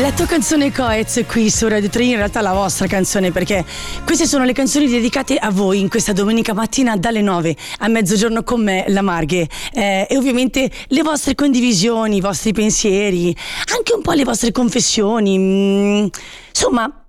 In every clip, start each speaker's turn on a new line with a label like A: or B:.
A: La tua canzone Coez qui su Radio 3, in realtà la vostra canzone, perché queste sono le canzoni dedicate a voi in questa domenica mattina dalle 9 a mezzogiorno con me, la Marghe, e ovviamente le vostre condivisioni, i vostri pensieri, anche un po' le vostre confessioni. Insomma,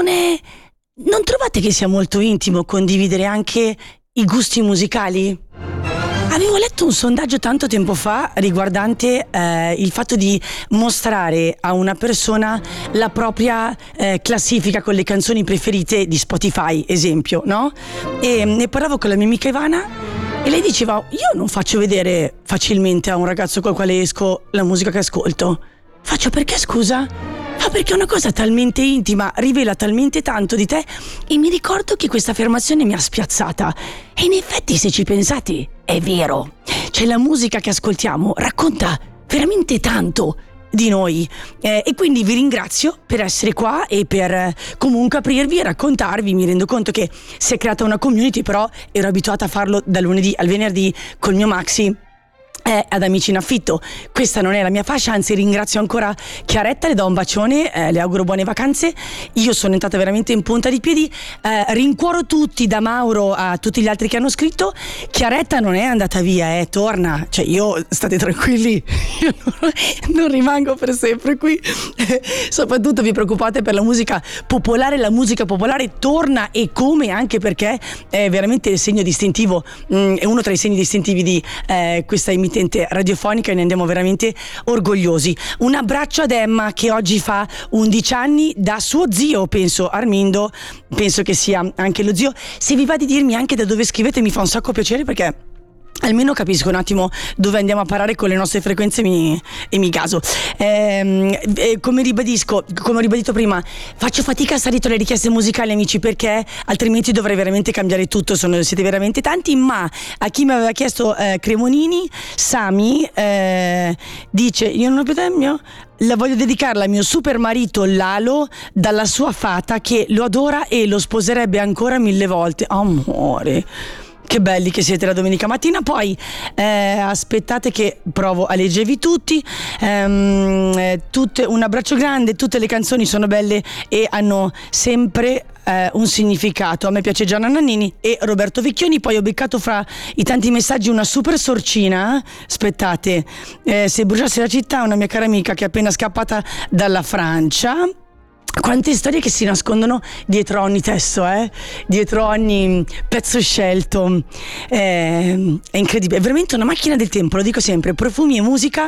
A: non trovate che sia molto intimo condividere anche i gusti musicali? Avevo letto un sondaggio tanto tempo fa riguardante il fatto di mostrare a una persona la propria classifica con le canzoni preferite di Spotify, esempio, no? E ne parlavo con la mia amica Ivana e lei diceva: io non faccio vedere facilmente a un ragazzo col quale esco la musica che ascolto. Faccio perché, scusa? Perché è una cosa talmente intima, rivela talmente tanto di te. E mi ricordo che questa affermazione mi ha spiazzata. E in effetti, se ci pensate, è vero. Cioè, la musica che ascoltiamo racconta veramente tanto di noi, e quindi vi ringrazio per essere qua e per comunque aprirvi e raccontarvi. Mi rendo conto che si è creata una community, però ero abituata a farlo dal lunedì al venerdì col mio Maxi ad Amici in Affitto. Questa non è la mia fascia, anzi ringrazio ancora Chiaretta, le do un bacione, le auguro buone vacanze. Io sono entrata veramente in punta di piedi, rincuoro tutti, da Mauro a tutti gli altri che hanno scritto. Chiaretta non è andata via, torna, cioè io, state tranquilli, io non rimango per sempre qui. Soprattutto vi preoccupate per la musica popolare torna, e come, anche perché è veramente il segno distintivo, è uno tra i segni distintivi di questa emittente radiofonica, e ne andiamo veramente orgogliosi. Un abbraccio ad Emma, che oggi fa 11 anni, da suo zio, penso, Armindo, penso che sia anche lo zio. Se vi va di dirmi anche da dove scrivete, mi fa un sacco piacere, perché almeno capisco un attimo dove andiamo a parare con le nostre frequenze e mi gaso. Come ho ribadito prima, faccio fatica a stare dietro le richieste musicali, amici, perché altrimenti dovrei veramente cambiare tutto. Siete veramente tanti. Ma a chi mi aveva chiesto Cremonini, Sami dice: io non ho più tempo, la voglio dedicarla al mio super marito Lalo, dalla sua fata, che lo adora e lo sposerebbe ancora 1000 volte. Amore, che belli che siete la domenica mattina. Poi aspettate che provo a leggervi tutti. Un abbraccio grande. Tutte le canzoni sono belle e hanno sempre un significato. A me piace Gianna Nannini e Roberto Vecchioni. Poi ho beccato fra i tanti messaggi una super sorcina. Aspettate, se bruciasse la città, una mia cara amica che è appena scappata dalla Francia. Quante storie che si nascondono dietro ogni testo, dietro ogni pezzo scelto. È incredibile, è veramente una macchina del tempo, lo dico sempre. Profumi e musica.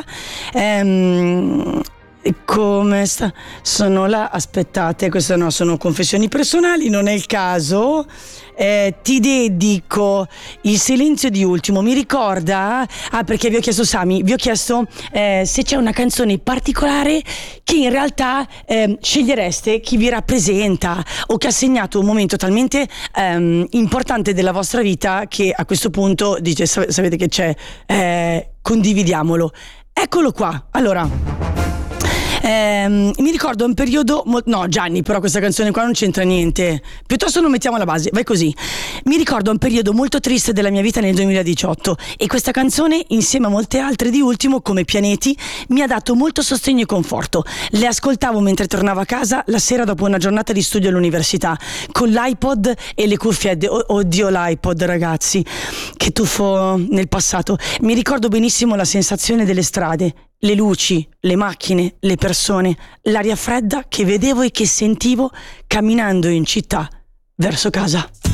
A: Come sta? Sono là, aspettate, queste no, sono confessioni personali, non è il caso. Ti dedico il silenzio di Ultimo. Mi ricorda, perché vi ho chiesto, Sami, vi ho chiesto se c'è una canzone particolare che in realtà scegliereste, chi vi rappresenta o che ha segnato un momento talmente importante della vostra vita che a questo punto dice: sapete che c'è, condividiamolo. Eccolo qua. Allora, mi ricordo un periodo no, Gianni, però questa canzone qua non c'entra niente, piuttosto non mettiamo la base, vai così. Mi ricordo un periodo molto triste della mia vita nel 2018, e questa canzone, insieme a molte altre di Ultimo come Pianeti, mi ha dato molto sostegno e conforto. Le ascoltavo mentre tornavo a casa la sera dopo una giornata di studio all'università, con l'iPod e le cuffiette. Oddio, l'iPod, ragazzi, che tuffo nel passato. Mi ricordo benissimo la sensazione delle strade, le luci, le macchine, le persone, l'aria fredda che vedevo e che sentivo camminando in città verso casa.